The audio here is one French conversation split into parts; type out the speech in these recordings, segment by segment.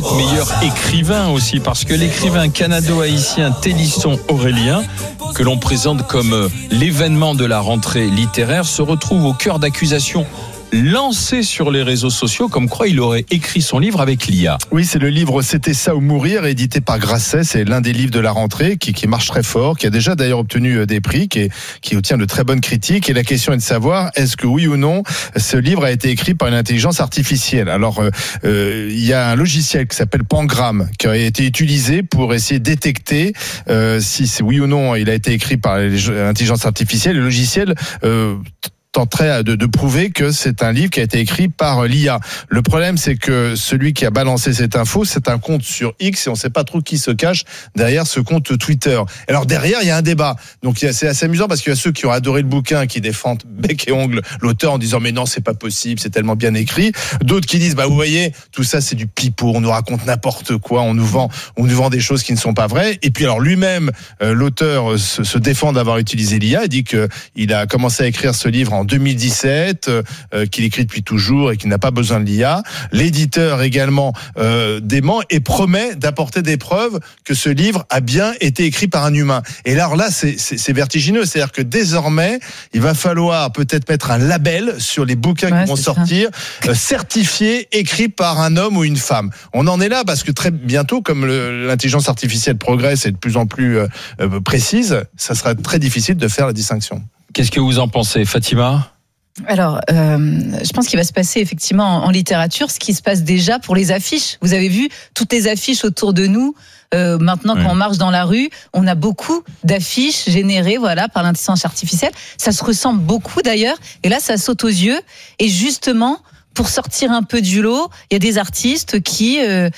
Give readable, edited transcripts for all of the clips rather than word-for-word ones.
meilleur écrivain aussi, parce que l'écrivain canado-haïtien Télisson Aurélien, que l'on présente comme l'événement de la rentrée littéraire, se retrouve au cœur d'accusations lancé sur les réseaux sociaux, comme quoi il aurait écrit son livre avec l'IA. Oui, c'est le livre C'était ça ou mourir, édité par Grasset. C'est l'un des livres de la rentrée qui marche très fort, qui a déjà d'ailleurs obtenu des prix, qui obtient de très bonnes critiques. Et la question est de savoir, est-ce que oui ou non, ce livre a été écrit par une intelligence artificielle. Alors, il y a un logiciel qui s'appelle Pangram, qui a été utilisé pour essayer de détecter si c'est oui ou non il a été écrit par l'intelligence artificielle. Le logiciel tenterait de prouver que c'est un livre qui a été écrit par l'IA. Le problème, c'est que celui qui a balancé cette info, c'est un compte sur X et on ne sait pas trop qui se cache derrière ce compte Twitter. Alors derrière, il y a un débat. Donc c'est assez amusant parce qu'il y a ceux qui ont adoré le bouquin, qui défendent bec et ongle l'auteur en disant mais non, c'est pas possible, c'est tellement bien écrit. D'autres qui disent vous voyez, tout ça c'est du pipeau, on nous raconte n'importe quoi, on nous vend des choses qui ne sont pas vraies. Et puis alors lui-même, l'auteur se défend d'avoir utilisé l'IA et dit qu'il a commencé à écrire ce livre en 2017, qu'il écrit depuis toujours et qu'il n'a pas besoin de l'IA. L'éditeur également dément et promet d'apporter des preuves que ce livre a bien été écrit par un humain. Et alors là, c'est vertigineux. C'est-à-dire que désormais, il va falloir peut-être mettre un label sur les bouquins qui vont sortir, certifiés, écrits par un homme ou une femme. On en est là parce que très bientôt, comme l'intelligence artificielle progresse et de plus en plus précise, ça sera très difficile de faire la distinction. Qu'est-ce que vous en pensez, Fatima ? Alors, je pense qu'il va se passer effectivement en littérature ce qui se passe déjà pour les affiches. Vous avez vu toutes les affiches autour de nous. Maintenant, quand on marche dans la rue, on a beaucoup d'affiches générées, par l'intelligence artificielle. Ça se ressemble beaucoup d'ailleurs. Et là, ça saute aux yeux. Et justement, pour sortir un peu du lot, il y a des artistes qui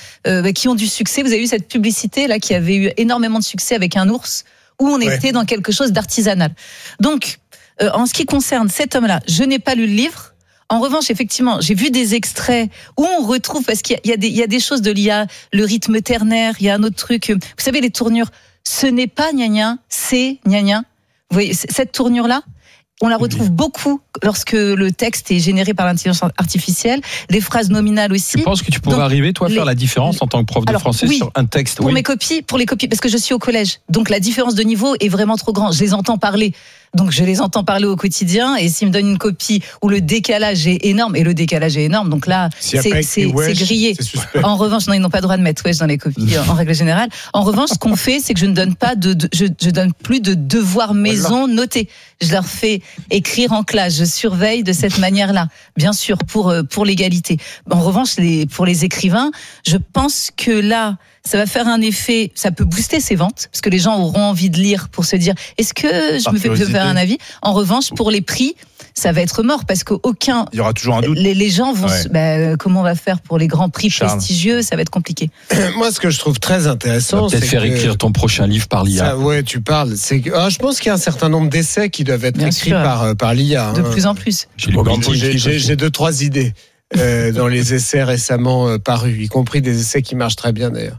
ont du succès. Vous avez vu cette publicité là qui avait eu énormément de succès avec un ours, où on était dans quelque chose d'artisanal. Donc, en ce qui concerne cet homme-là, je n'ai pas lu le livre. En revanche, effectivement, j'ai vu des extraits où on retrouve, parce qu'il y a des choses de l'IA, le rythme ternaire, il y a un autre truc. Vous savez, les tournures, ce n'est pas gna-gna, c'est gna-gna. Vous voyez, cette tournure-là, on la retrouve beaucoup lorsque le texte est généré par l'intelligence artificielle, les phrases nominales aussi. Tu penses que tu pourrais arriver, toi, à faire la différence en tant que prof de français sur un texte ? Pour les copies, parce que je suis au collège. Donc la différence de niveau est vraiment trop grande. Je les entends parler. Donc je les entends parler au quotidien et s'ils me donnent une copie où le décalage est énorme, donc là, c'est grillé. En revanche, non, ils n'ont pas le droit de mettre wesh dans les copies en règle générale. En revanche, ce qu'on fait, c'est que je ne donne pas je donne plus de devoirs maison notés. Je leur fais écrire en classe, je surveille de cette manière-là, bien sûr, pour l'égalité. En revanche, pour les écrivains, je pense que là, ça va faire un effet, ça peut booster ses ventes, parce que les gens auront envie de lire pour se dire, est-ce que je me fais faire un avis ? En revanche, pour les prix, ça va être mort, parce qu'aucun... Il y aura toujours un doute. Les gens vont... comment on va faire pour les grands prix prestigieux ? Ça va être compliqué. Moi, ce que je trouve très intéressant, c'est faire écrire ton prochain livre par l'IA. Tu parles. Je pense qu'il y a un certain nombre d'essais qui doivent être écrits par l'IA. De plus en plus. J'ai 2-3 idées. Dans les essais récemment parus, y compris des essais qui marchent très bien d'ailleurs.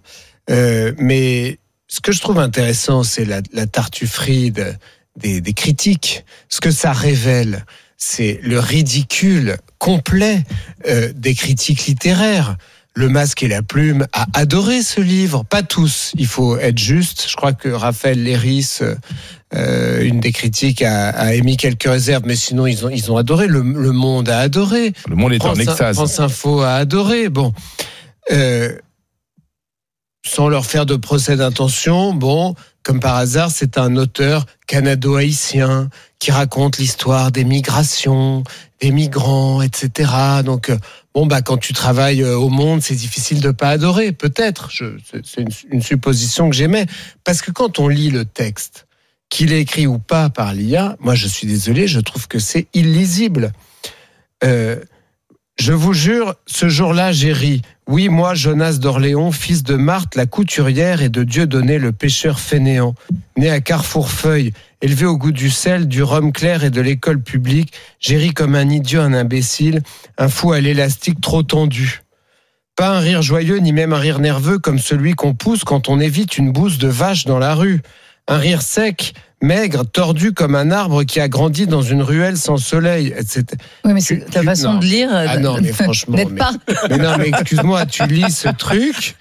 Mais ce que je trouve intéressant, c'est la tartufferie des critiques. Ce que ça révèle, c'est le ridicule complet des critiques littéraires. Le Masque et la Plume a adoré ce livre, pas tous, il faut être juste. Je crois que Raphaël Léris, une des critiques, a émis quelques réserves, mais sinon ils ont adoré. Le Monde a adoré. Le Monde est en extase. France Info a adoré. Bon, sans leur faire de procès d'intention, comme par hasard, c'est un auteur canado-haïtien qui raconte l'histoire des migrations, des migrants, etc. Donc, quand tu travailles au Monde, c'est difficile de pas adorer, peut-être. C'est une supposition que j'émets. Parce que quand on lit le texte, qu'il est écrit ou pas par l'IA, moi, je suis désolé, je trouve que c'est illisible. Je vous jure, ce jour-là, j'ai ri. Oui, moi, Jonas d'Orléans, fils de Marthe, la couturière, et de Dieudonné, le pêcheur fainéant. Né à Carrefourfeuille, élevé au goût du sel, du rhum clair et de l'école publique, j'ai ri comme un idiot, un imbécile, un fou à l'élastique trop tendu. Pas un rire joyeux, ni même un rire nerveux comme celui qu'on pousse quand on évite une bouse de vache dans la rue. Un rire sec, maigre, tordu comme un arbre qui a grandi dans une ruelle sans soleil, etc. Oui, mais c'est ta façon de lire. Ah non, mais franchement. N'aide pas. Mais non, mais excuse-moi, tu lis ce truc